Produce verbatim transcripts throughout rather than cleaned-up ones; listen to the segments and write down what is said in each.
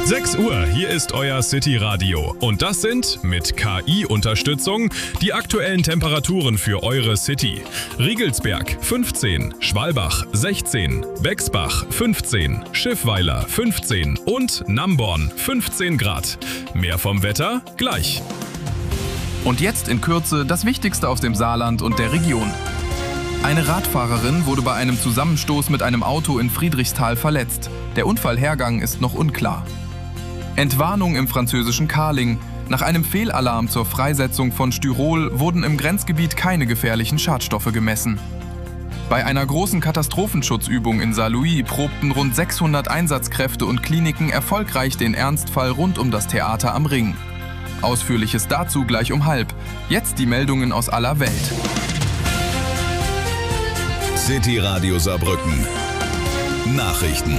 sechs Uhr, hier ist euer City Radio. Und das sind, mit K I-Unterstützung, die aktuellen Temperaturen für eure City. Riegelsberg fünfzehn, Schwalbach sechzehn, Bexbach fünfzehn, Schiffweiler fünfzehn und Namborn fünfzehn Grad. Mehr vom Wetter gleich. Und jetzt in Kürze das Wichtigste aus dem Saarland und der Region. Eine Radfahrerin wurde bei einem Zusammenstoß mit einem Auto in Friedrichsthal verletzt. Der Unfallhergang ist noch unklar. Entwarnung im französischen Carling. Nach einem Fehlalarm zur Freisetzung von Styrol wurden im Grenzgebiet keine gefährlichen Schadstoffe gemessen. Bei einer großen Katastrophenschutzübung in Saarlouis probten rund sechshundert Einsatzkräfte und Kliniken erfolgreich den Ernstfall rund um das Theater am Ring. Ausführliches dazu gleich um halb. Jetzt die Meldungen aus aller Welt. City Radio Saarbrücken. Nachrichten.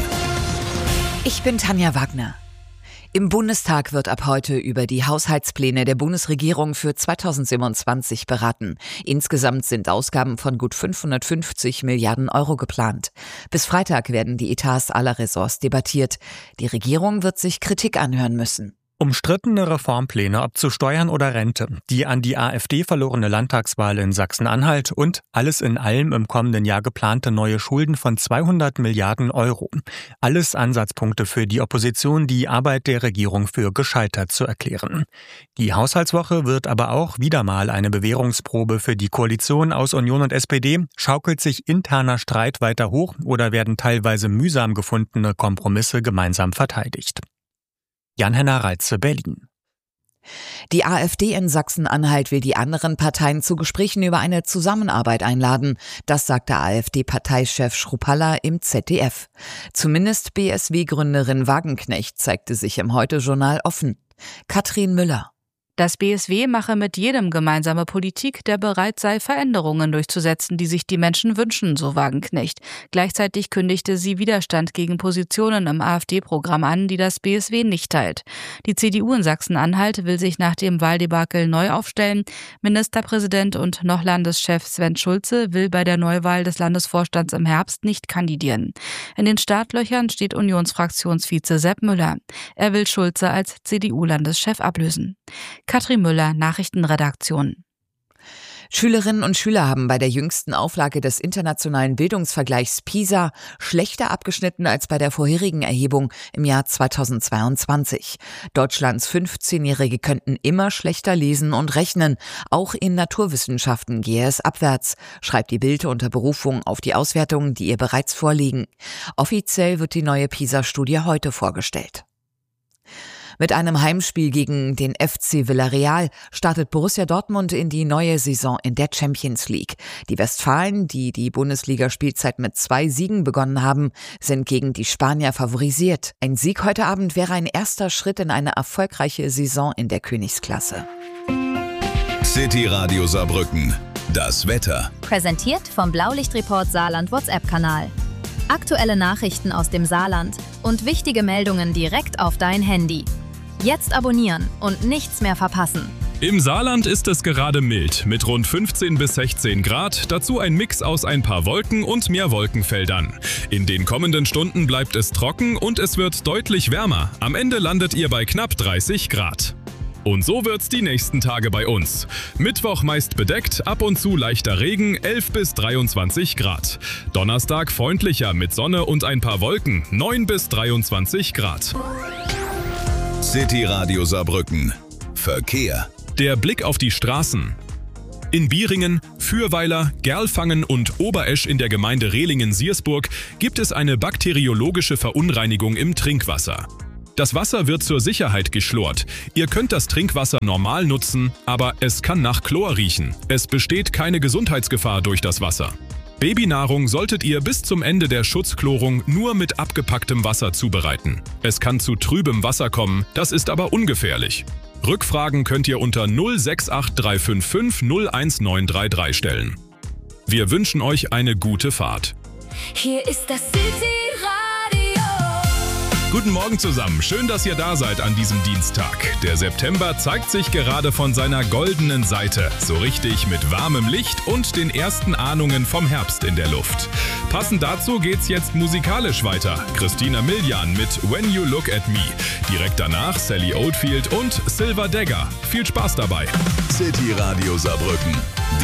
Ich bin Tanja Wagner. Im Bundestag wird ab heute über die Haushaltspläne der Bundesregierung für zweitausendsiebenundzwanzig beraten. Insgesamt sind Ausgaben von gut fünfhundertfünfzig Milliarden Euro geplant. Bis Freitag werden die Etats aller Ressorts debattiert. Die Regierung wird sich Kritik anhören müssen. Umstrittene Reformpläne, ob zu Steuern oder Rente, die an die AfD verlorene Landtagswahl in Sachsen-Anhalt und alles in allem im kommenden Jahr geplante neue Schulden von zweihundert Milliarden Euro. Alles Ansatzpunkte für die Opposition, die Arbeit der Regierung für gescheitert zu erklären. Die Haushaltswoche wird aber auch wieder mal eine Bewährungsprobe für die Koalition aus Union und S P D. Schaukelt sich interner Streit weiter hoch oder werden teilweise mühsam gefundene Kompromisse gemeinsam verteidigt? Jan-Henner Reitze, Berlin. Die AfD in Sachsen-Anhalt will die anderen Parteien zu Gesprächen über eine Zusammenarbeit einladen. Das sagte AfD-Parteichef Schrupalla im Z D F. Zumindest B S W-Gründerin Wagenknecht zeigte sich im Heute-Journal offen. Katrin Müller. Das B S W mache mit jedem gemeinsame Politik, der bereit sei, Veränderungen durchzusetzen, die sich die Menschen wünschen, so Wagenknecht. Gleichzeitig kündigte sie Widerstand gegen Positionen im AfD-Programm an, die das B S W nicht teilt. Die C D U in Sachsen-Anhalt will sich nach dem Wahldebakel neu aufstellen. Ministerpräsident und noch Landeschef Sven Schulze will bei der Neuwahl des Landesvorstands im Herbst nicht kandidieren. In den Startlöchern steht Unionsfraktionsvize Sepp Müller. Er will Schulze als C D U-Landeschef ablösen. Katrin Müller, Nachrichtenredaktion. Schülerinnen und Schüler haben bei der jüngsten Auflage des internationalen Bildungsvergleichs PISA schlechter abgeschnitten als bei der vorherigen Erhebung im Jahr zweitausendzweiundzwanzig. Deutschlands fünfzehnjährige könnten immer schlechter lesen und rechnen. Auch in Naturwissenschaften gehe es abwärts, schreibt die Bild unter Berufung auf die Auswertungen, die ihr bereits vorliegen. Offiziell wird die neue PISA-Studie heute vorgestellt. Mit einem Heimspiel gegen den F C Villarreal startet Borussia Dortmund in die neue Saison in der Champions League. Die Westfalen, die die Bundesliga-Spielzeit mit zwei Siegen begonnen haben, sind gegen die Spanier favorisiert. Ein Sieg heute Abend wäre ein erster Schritt in eine erfolgreiche Saison in der Königsklasse. City Radio Saarbrücken. Das Wetter. Präsentiert vom Blaulichtreport Saarland WhatsApp-Kanal. Aktuelle Nachrichten aus dem Saarland und wichtige Meldungen direkt auf dein Handy. Jetzt abonnieren und nichts mehr verpassen. Im Saarland ist es gerade mild, mit rund fünfzehn bis sechzehn Grad, dazu ein Mix aus ein paar Wolken und mehr Wolkenfeldern. In den kommenden Stunden bleibt es trocken und es wird deutlich wärmer. Am Ende landet ihr bei knapp dreißig Grad. Und so wird's die nächsten Tage bei uns. Mittwoch meist bedeckt, ab und zu leichter Regen, elf bis dreiundzwanzig Grad. Donnerstag freundlicher mit Sonne und ein paar Wolken, neun bis dreiundzwanzig Grad. City Radio Saarbrücken. Verkehr. Der Blick auf die Straßen. In Bieringen, Fürweiler, Gerlfangen und Oberesch in der Gemeinde Rehlingen-Siersburg gibt es eine bakteriologische Verunreinigung im Trinkwasser. Das Wasser wird zur Sicherheit geschlort. Ihr könnt das Trinkwasser normal nutzen, aber es kann nach Chlor riechen. Es besteht keine Gesundheitsgefahr durch das Wasser. Babynahrung solltet ihr bis zum Ende der Schutzchlorung nur mit abgepacktem Wasser zubereiten. Es kann zu trübem Wasser kommen, das ist aber ungefährlich. Rückfragen könnt ihr unter null sechs acht drei fünf fünf null eins neun drei drei stellen. Wir wünschen euch eine gute Fahrt. Hier ist das City Radio. Guten Morgen zusammen. Schön, dass ihr da seid an diesem Dienstag. Der September zeigt sich gerade von seiner goldenen Seite. So richtig mit warmem Licht und den ersten Ahnungen vom Herbst in der Luft. Passend dazu geht's jetzt musikalisch weiter. Christina Milian mit When You Look at Me. Direkt danach Sally Oldfield und Silver Dagger. Viel Spaß dabei. City Radio Saarbrücken.